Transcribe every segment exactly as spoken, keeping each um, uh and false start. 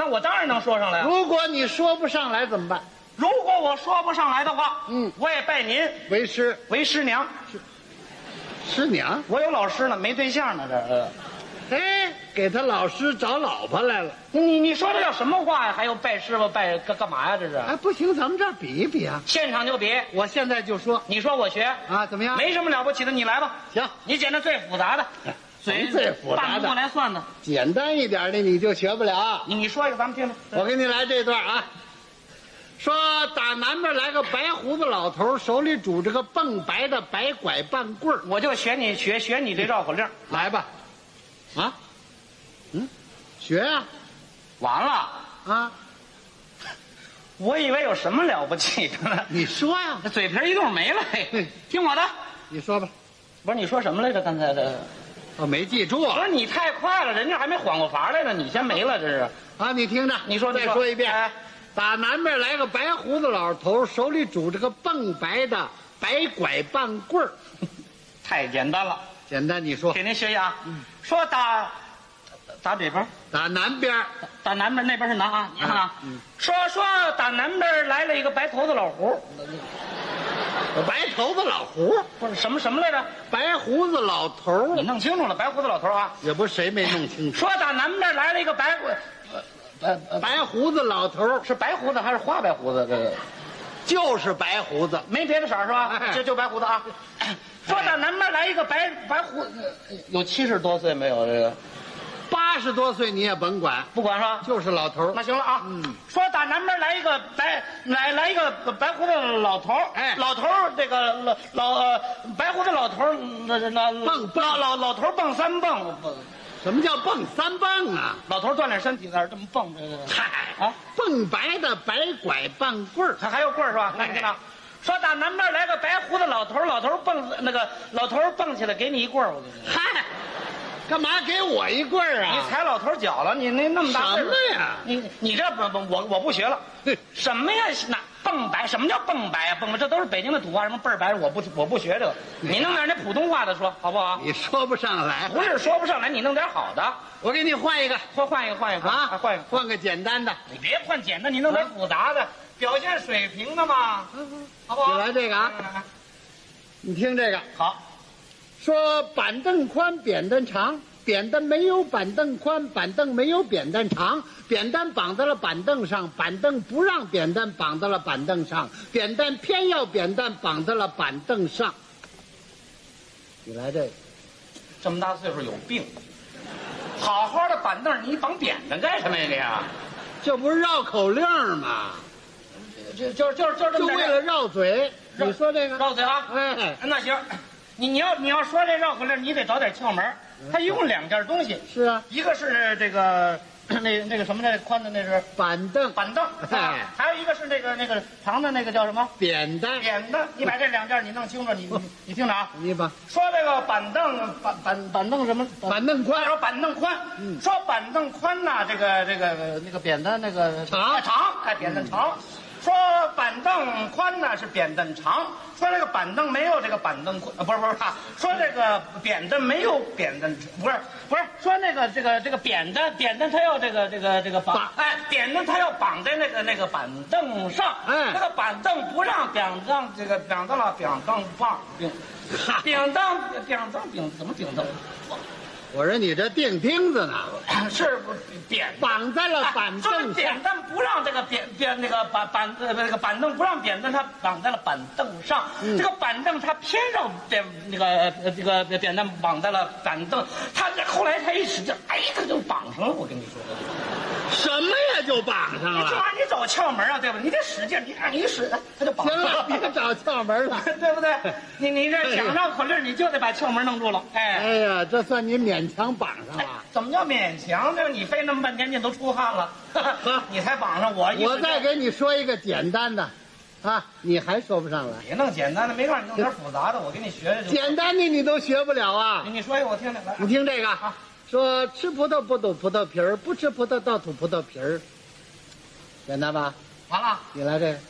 我当然能说上来啊。 如果你说不上来怎么办？ 如果我说不上来的话， 嗯， 我也拜您为师， 为师娘。 师娘。 我有老师了，没对象呢，这呃。 哎，给他老师找老婆来了。 你你说这叫什么话呀？还有拜师傅拜干干嘛呀？这是？ 哎，不行，咱们这儿比一比啊！ 现场就比， 我现在就说你说我学啊，怎么样？ 没什么了不起的，你来吧。 行， 你捡那最复杂的， 谁最复杂的办不过来算的， 简单一点的你就学不了。 你你说一个，咱们听听。 我给你来这段啊，说打南边来个白胡子老头，手里拄着个蹦白的白拐棒棍儿。 我就学你学学你这绕口令， 来吧，啊，嗯，学啊， 完了。 啊， 我以为有什么了不起的呢， 你说呀， 这嘴皮一动没了。嘿，听我的， 你说吧。 不是你说什么来着？刚才这我没记住不是你太快了，人家还没缓过乏来呢，你先没了，这是。 啊，你听着， 你说再说一遍。 哎打南边来个白胡子老头，手里拄着个蹦白的白拐棒棍儿。 太简单了， 简单，你说。 给您学一下。说打打北边， 打南边， 打南边，那边是南啊，你看啊。 嗯说说打南边来了一个白头发老胡， 白头发老胡， 不是什么什么来着？ 白胡子老头你弄清楚了，白胡子老头啊。 也不是谁没弄清楚。 说打南边来了一个白胡，呃呃， 白胡子老头是白胡子还是花白胡子？这个就是白胡子， 没别的色儿是吧？ 哎就就白胡子啊。说打南边来一个白白胡，有七十多岁没有？这个八十多岁你也甭管， 不管是吧？ 就是老头那行了啊。 嗯， 说打南边来一个白来来一个白胡子老头儿， 哎老头儿这个老老呃白胡子老头儿那那蹦蹦老老老头儿蹦三蹦，蹦什么叫蹦三蹦啊？ 老头儿锻炼身体在这儿这么蹦这个。 嗨啊， 蹦白的白拐棒棍儿， 还还有棍儿是吧？那你听着，说打南边来个白胡子老头儿，老头儿蹦那个老头儿蹦起来给你一棍儿，我给你。 嗨，干嘛给我一棍儿啊？ 你踩老头儿脚了，你那那么大岁数什么呀你你这不不我我不学了。什么呀？那蹦白？什么叫蹦白呀？蹦白这都是北京的土话，什么倍儿白，我不我不学这个。你弄点那普通话的说，好不好？ 你说不上来， 不是说不上来，你弄点好的。 我给你换一个换换一个，换一个啊， 换一个。 换个简单的。 你别换简单，你弄点复杂的，表现水平的嘛，好不好？ 你来这个啊，你听这个， 好。 说板凳宽，扁担长。扁担没有板凳宽，板凳没有扁担长，扁担绑在了板凳上，板凳不让扁担绑在了板凳上，扁担偏要扁担绑在了板凳上。你来这个， 这么大岁数有病，好好的板凳你绑扁担干什么呀你啊？ 这不是绕口令吗？ 就就就就这么点就为了绕嘴。 绕你说这个， 绕嘴啊？ 哎， 那行，你你要你要说这绕口令，你得找点窍门儿。它一共两件东西， 是啊， 一个是这个那那个什么那宽的那是板凳、 板凳， 哎还有一个是那个那个长的那个叫什么扁担， 扁担。你把这两件你弄清楚，你你你听着啊。 你把说这个板凳板板板凳什么板凳宽说板凳宽， 嗯说板凳宽呐，这个这个那个扁担那个长哎长，哎扁担长。说板凳宽呢是扁担长，说这个板凳没有这个板凳宽，呃不是不是啊，说这个扁担没有扁担，不是不是说那个这个这个扁担扁担它要这个这个这个绑绑， 哎扁担它要绑在那个那个板凳上， 哎那个板凳不让扁凳这个扁凳了扁凳棒扁扁凳扁凳扁怎么扁凳？ 我说你这钉钉子呢， 是不扁绑在了板就是凳上。 扁担不让这个扁扁那个板板呃那个板凳不让扁担，它绑在了板凳上。 嗯这个板凳它偏让扁那个呃这个扁担绑在了板凳，它这后来它一使劲，哎，它就绑上了。我跟你说， 什么呀就绑上你这了？ 玩意儿你找窍门啊，对吧？你得使劲，你让你一使，它就绑行了， 上了。 别找窍门了。 对不对？你你这想绕口令，你就得把窍门弄住了。哎， 哎呀，这算你勉强绑上哎了。 怎么叫勉强？这个你费那么半天劲都出汗了，你才绑上我一使劲。 我再给你说一个简单的，啊，你还说不上来。 别弄简单的，没告诉你弄点复杂的，我给你学学。 简单的你都学不了啊！ 你你说一个我听听来。 你听这个， 啊说吃葡萄不吐葡萄皮儿，不吃葡萄倒吐葡萄皮儿，简单吧？ 完了， 你来这个，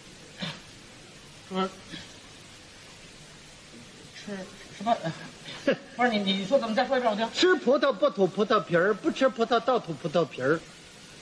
说吃什么？不是你你说怎么再说一遍我听？ 吃葡萄不吐葡萄皮儿，不吃葡萄倒吐葡萄皮儿，